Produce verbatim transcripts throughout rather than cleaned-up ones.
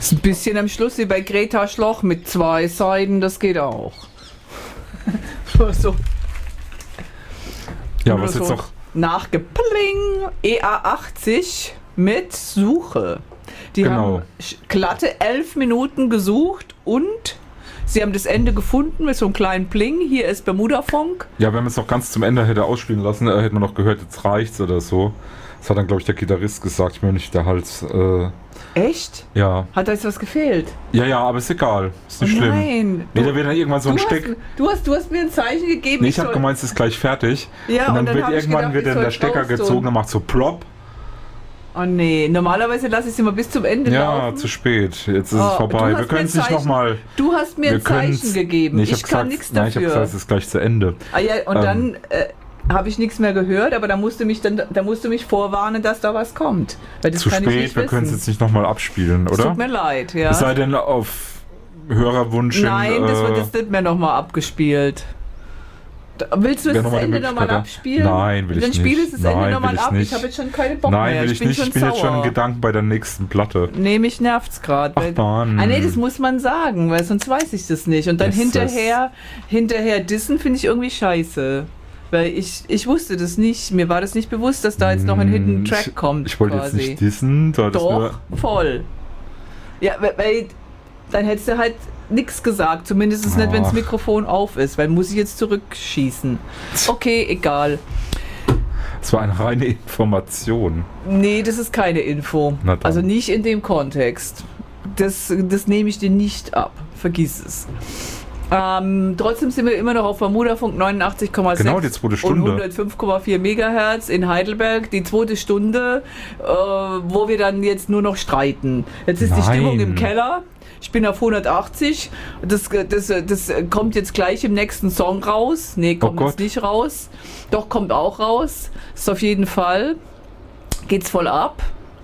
Ist ein bisschen am Schluss wie bei Greta Schloch mit zwei Seiten, das geht auch. so. Ja, was so jetzt noch? Nachgepling. E A achtzig mit Suche. Die genau. haben glatte elf Minuten gesucht und sie haben das Ende gefunden mit so einem kleinen Pling. Hier ist Bermuda-Funk. Ja, wenn man es noch ganz zum Ende hätte ausspielen lassen, äh, hätte man noch gehört, jetzt reicht's oder so. Das hat dann, glaube ich, der Gitarrist gesagt. Ich meine nicht der Hals. Äh, Echt? Ja. Hat da jetzt was gefehlt? Ja, ja, aber ist egal. Ist nicht oh schlimm. Nein. Nee, da wird dann irgendwann so ein du Steck. Hast, du, hast, du hast mir ein Zeichen gegeben. Nee, ich, ich habe gemeint, es ist gleich fertig. Ja, und dann, und dann wird irgendwann gedacht, wird dann der Stecker gezogen und macht so plopp. Oh nee, normalerweise lasse ich sie mal bis zum Ende ja, laufen. Ja, zu spät. Jetzt ist oh, es vorbei. Wir können es nicht nochmal. Du hast mir ein Zeichen gegeben. Nee, ich, ich kann nichts dafür. Nein, ich habe gesagt, es ist gleich zu Ende. Ah, ja, und ähm, dann äh, habe ich nichts mehr gehört, aber da musst du mich dann, da musst du mich vorwarnen, dass da was kommt. Weil das zu kann spät, ich nicht wir können es jetzt nicht nochmal abspielen, oder? Es tut mir leid, ja. Es sei denn auf Hörerwunsch. Nein, in, das äh, wird jetzt nicht mehr nochmal abgespielt. Willst du das Ende nochmal abspielen? Nein, will ich Dann nicht. Dann spiel es das Ende nochmal ab. Nicht. Ich habe jetzt schon keine Bock Nein, mehr. will ich, ich bin nicht. schon Ich bin sauer. jetzt schon in Gedanken bei der nächsten Platte. Nee, mich nervt's gerade. Ach Mann. Ah nee, das muss man sagen, weil sonst weiß ich das nicht. Und dann yes, hinterher, hinterher dissen finde ich irgendwie scheiße. Weil ich, ich wusste das nicht, mir war das nicht bewusst, dass da jetzt noch ein Hidden Track ich, kommt. Ich wollte jetzt nicht dissen. Du Doch, nur voll. Ja, weil, weil dann hättest du halt nichts gesagt, zumindest Ach. nicht, wenn das Mikrofon auf ist, weil muss ich jetzt zurückschießen. Okay, egal. Das war eine reine Information. Nee, das ist keine Info. Also nicht in dem Kontext. Das, das nehme ich dir nicht ab. Vergiss es. Ähm, trotzdem sind wir immer noch auf Bermuda-Funk neunundachtzig Komma sechs genau, die zweite Stunde. und hundertfünf Komma vier Megahertz in Heidelberg, die zweite Stunde, äh, wo wir dann jetzt nur noch streiten. Jetzt ist Nein. die Stimmung im Keller. Ich bin auf hundertachtzig. Das, das, das kommt jetzt gleich im nächsten Song raus. Nee, kommt oh jetzt nicht raus. Doch, kommt auch raus. Ist auf jeden Fall. Geht's voll ab.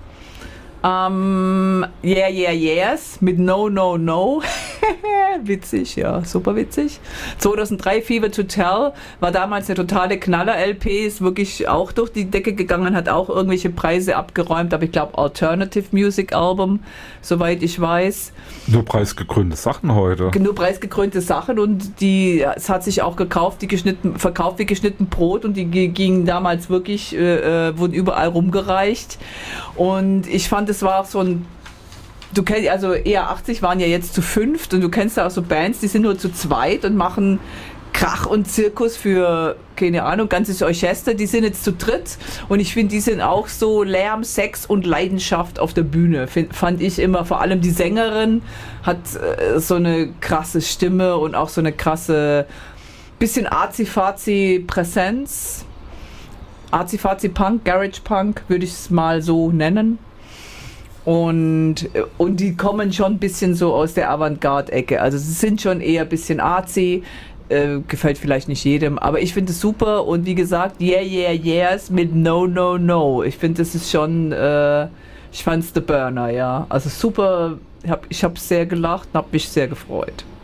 Um, yeah, yeah, yes, mit No, No, No. Witzig, ja, super witzig. zweitausenddrei Fever to Tell war damals eine totale Knaller-L P, ist wirklich auch durch die Decke gegangen, hat auch irgendwelche Preise abgeräumt, aber ich glaube Alternative Music Album, soweit ich weiß. Nur preisgekrönte Sachen heute. Nur preisgekrönte Sachen und die, es hat sich auch gekauft, die geschnitten, verkauft wie geschnitten Brot und die gingen damals wirklich, äh, wurden überall rumgereicht und ich fand, es war auch so ein Du kennst, also E A achtzig waren ja jetzt zu fünft und du kennst ja auch so Bands, die sind nur zu zweit und machen Krach und Zirkus für, keine Ahnung, ganzes Orchester, die sind jetzt zu dritt und ich finde, die sind auch so Lärm, Sex und Leidenschaft auf der Bühne, find, fand ich immer, vor allem die Sängerin hat äh, so eine krasse Stimme und auch so eine krasse, bisschen Azi-Fazi Präsenz, Azi-Fazi Punk, Garage Punk würde ich es mal so nennen. Und, und die kommen schon ein bisschen so aus der Avantgarde-Ecke. Also sie sind schon eher ein bisschen arzi, äh, gefällt vielleicht nicht jedem, aber ich finde es super und wie gesagt, yeah, yeah, yes mit No, No, No. Ich finde, das ist schon, äh, ich fand's the Burner, ja. Also super, ich habe ich hab sehr gelacht und habe mich sehr gefreut.